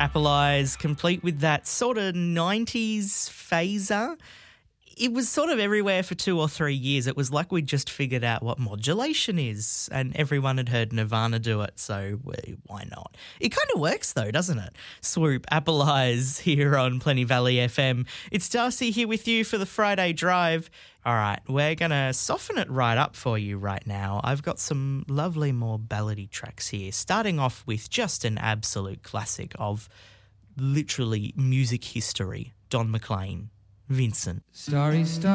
Apple Eyes, complete with that sort of 90s phaser. It was sort of everywhere for 2 or 3 years. It was like we just figured out what modulation is, and everyone had heard Nirvana do it, so why not? It kind of works though, doesn't it? Swoop, Apple Eyes here on Plenty Valley FM. It's Darcy here with you for the Friday Drive. All right, we're going to soften it right up for you right now. I've got some lovely more ballady tracks here, starting off with just an absolute classic of literally music history, Don McLean, Vincent. Starry, starry.